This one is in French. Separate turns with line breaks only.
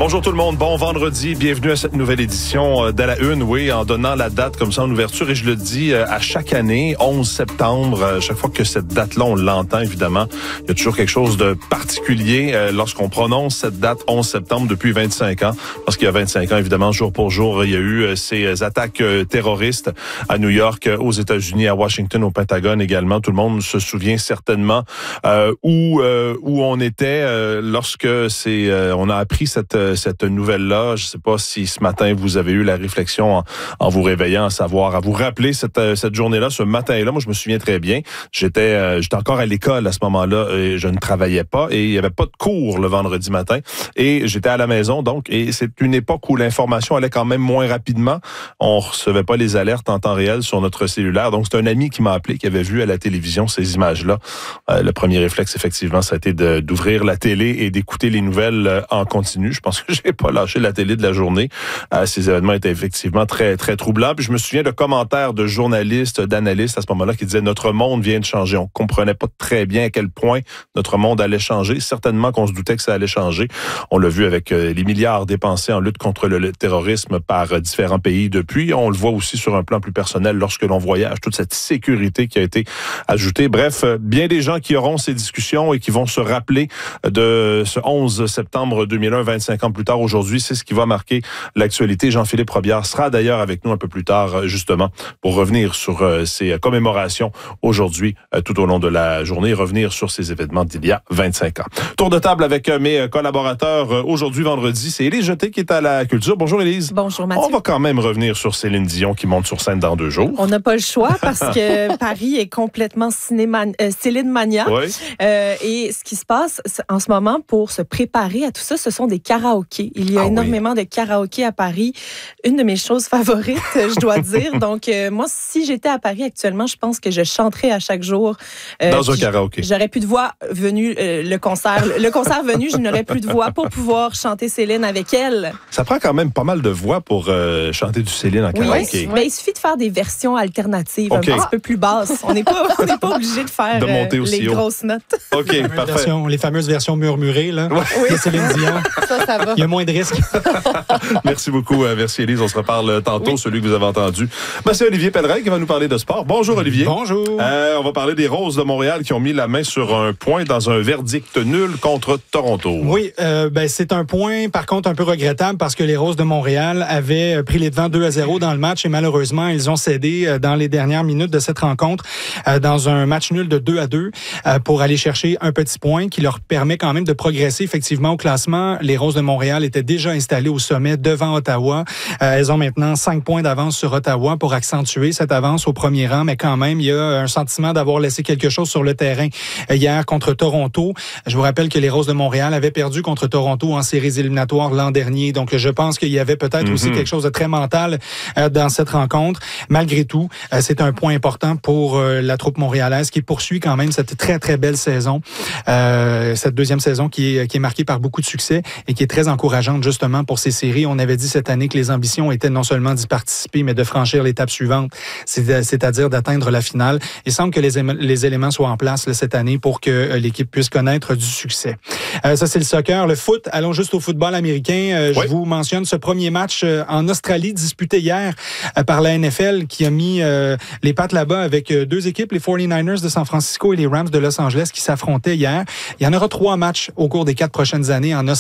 Bonjour tout le monde, bon vendredi, bienvenue à cette nouvelle édition d'À la Une, oui, en donnant la date comme ça en ouverture, et je le dis à chaque année, 11 septembre, chaque fois que cette date-là, on l'entend évidemment, il y a toujours quelque chose de particulier lorsqu'on prononce cette date 11 septembre depuis 25 ans, parce qu'il y a 25 ans, évidemment, jour pour jour, il y a eu ces attaques terroristes à New York, aux États-Unis, à Washington, au Pentagone également. Tout le monde se souvient certainement où on était lorsque on a appris cette nouvelle-là. Je ne sais pas si ce matin vous avez eu la réflexion en vous réveillant, à vous rappeler cette journée-là, ce matin-là. Moi, je me souviens très bien. J'étais encore à l'école à ce moment-là et je ne travaillais pas et il n'y avait pas de cours le vendredi matin et j'étais à la maison donc, et c'est une époque où l'information allait quand même moins rapidement. On recevait pas les alertes en temps réel sur notre cellulaire. Donc, c'est un ami qui m'a appelé, qui avait vu à la télévision ces images-là. Le premier réflexe, effectivement, ça a été d'ouvrir la télé et d'écouter les nouvelles en continu. Je pense que j'ai pas lâché la télé de la journée. Ces événements étaient effectivement très, très troublants. Puis je me souviens de commentaires de journalistes, d'analystes à ce moment-là qui disaient « Notre monde vient de changer ». On comprenait pas très bien à quel point notre monde allait changer. Certainement qu'on se doutait que ça allait changer. On l'a vu avec les milliards dépensés en lutte contre le terrorisme par différents pays depuis. On le voit aussi sur un plan plus personnel lorsque l'on voyage. Toute cette sécurité qui a été ajoutée. Bref, bien des gens qui auront ces discussions et qui vont se rappeler de ce 11 septembre 2001, 25 ans plus tard aujourd'hui. C'est ce qui va marquer l'actualité. Jean-Philippe Robillard sera d'ailleurs avec nous un peu plus tard, justement, pour revenir sur ces commémorations aujourd'hui, tout au long de la journée, revenir sur ces événements d'il y a 25 ans. Tour de table avec mes collaborateurs aujourd'hui, vendredi. C'est Élise Jeté qui est à la culture. Bonjour Élise.
Bonjour Mathieu.
On va quand même revenir sur Céline Dion qui monte sur scène dans 2 jours.
On n'a pas le choix parce que Paris est complètement Céline Mania.
Oui.
Et ce qui se passe en ce moment pour se préparer à tout ça, ce sont des karaokés. Il y a énormément de karaokés à Paris. Une de mes choses favorites, je dois dire. Donc, moi, si j'étais à Paris actuellement, je pense que je chanterais à chaque jour.
Dans un karaoké.
J'aurais plus de voix venue, le concert venu, je n'aurais plus de voix pour pouvoir chanter Céline avec elle.
Ça prend quand même pas mal de voix pour chanter du Céline en karaoké.
Oui, il suffit de faire des versions alternatives, un petit peu plus basses. On n'est pas obligé de faire les grosses notes.
OK, parfait.
Les fameuses versions murmurées, là.
Oui.
De Céline Dion.
Ça va.
Il y a moins de risques.
Merci beaucoup. Merci Élise. On se reparle tantôt, celui que vous avez entendu. C'est Olivier Pellerin qui va nous parler de sport. Bonjour Olivier.
Bonjour.
On va parler des Roses de Montréal qui ont mis la main sur un point dans un verdict nul contre Toronto.
Oui, c'est un point, par contre, un peu regrettable parce que les Roses de Montréal avaient pris les devants 2-0 dans le match et malheureusement, ils ont cédé dans les dernières minutes de cette rencontre dans un match nul de 2-2 pour aller chercher un petit point qui leur permet quand même de progresser effectivement au classement. Les Roses de Montréal étaient déjà installées au sommet devant Ottawa. Elles ont maintenant 5 points d'avance sur Ottawa pour accentuer cette avance au premier rang, mais quand même, il y a un sentiment d'avoir laissé quelque chose sur le terrain hier contre Toronto. Je vous rappelle que les Roses de Montréal avaient perdu contre Toronto en séries éliminatoires l'an dernier, donc je pense qu'il y avait peut-être aussi quelque chose de très mental dans cette rencontre. Malgré tout, c'est un point important pour la troupe montréalaise qui poursuit quand même cette très, très belle saison. Cette deuxième saison qui est marquée par beaucoup de succès et qui est très encourageante justement pour ces séries. On avait dit cette année que les ambitions étaient non seulement d'y participer, mais de franchir l'étape suivante, c'est-à-dire d'atteindre la finale. Il semble que les éléments soient en place là, cette année pour que l'équipe puisse connaître du succès. Ça, c'est le soccer. Le foot, allons juste au football américain. Je vous mentionne ce premier match en Australie disputé hier par la NFL qui a mis les pattes là-bas avec 2 équipes, les 49ers de San Francisco et les Rams de Los Angeles qui s'affrontaient hier. Il y en aura 3 matchs au cours des 4 prochaines années en Australie.